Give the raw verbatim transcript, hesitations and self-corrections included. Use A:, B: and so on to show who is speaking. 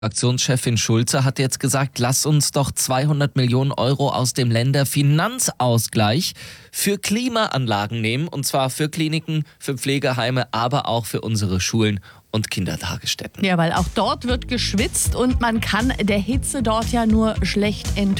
A: Fraktionschefin Schulze hat jetzt gesagt, lass uns doch zweihundert Millionen Euro aus dem Länderfinanzausgleich für Klimaanlagen nehmen. Und zwar für Kliniken, für Pflegeheime, aber auch für unsere Schulen und Kindertagesstätten.
B: Ja, weil auch dort wird geschwitzt und man kann der Hitze dort ja nur schlecht entkommen.